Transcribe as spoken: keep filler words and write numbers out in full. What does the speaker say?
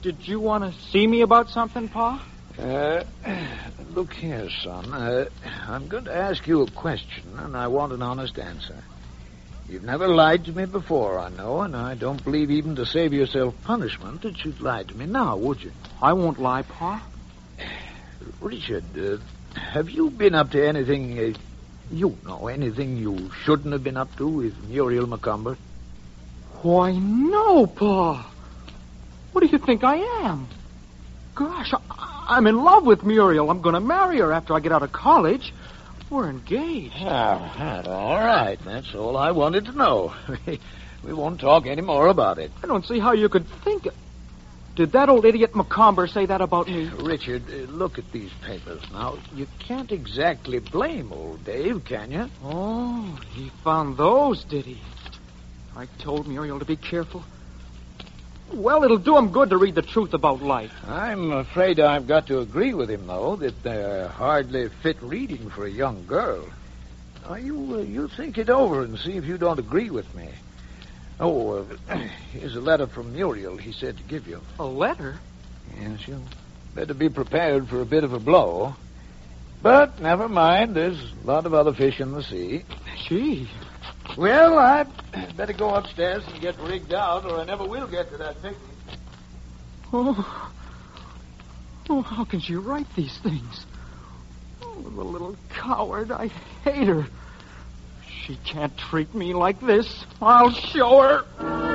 Did you want to see me about something, Pa? Uh, look here, son. Uh, I'm going to ask you a question, and I want an honest answer. You've never lied to me before, I know, and I don't believe even to save yourself punishment that you'd lie to me now, would you? I won't lie, Pa. Richard, uh, have you been up to anything, uh, you know, anything you shouldn't have been up to with Muriel Macomber? Why, no, Pa. What do you think I am? Gosh, I- I'm in love with Muriel. I'm going to marry her after I get out of college. We're engaged. Ah, all right. That's all I wanted to know. We won't talk any more about it. I don't see how you could think it. Did that old idiot Macomber say that about me? Richard, uh, look at these papers now. You can't exactly blame old Dave, can you? Oh, he found those, did he? I told Muriel to be careful. Well, it'll do him good to read the truth about life. I'm afraid I've got to agree with him, though, that they're hardly fit reading for a young girl. Now, you, uh, you think it over and see if you don't agree with me. Oh, uh, here's a letter from Muriel he said to give you. A letter? Yes, you better be prepared for a bit of a blow. But never mind, there's a lot of other fish in the sea. Gee. Well, I'd better go upstairs and get rigged out, or I never will get to that picnic. Oh, oh, how can she write these things? Oh, the little coward. I hate her. She can't treat me like this. I'll show her.